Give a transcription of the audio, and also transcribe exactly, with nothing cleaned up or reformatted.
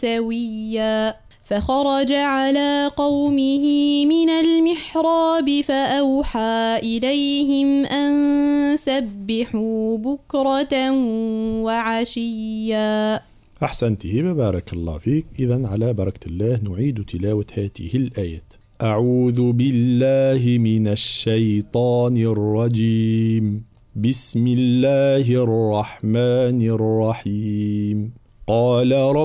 سويا فخرج على قومه من المحراب فأوحى إليهم أن سبحوا بكرة وعشيا. أحسنت هبة، بارك الله فيك. إذن على بركة الله نعيد تلاوة هذه الآيات. أعوذ بالله من الشيطان الرجيم. بسم الله الرحمن الرحيم. قال رب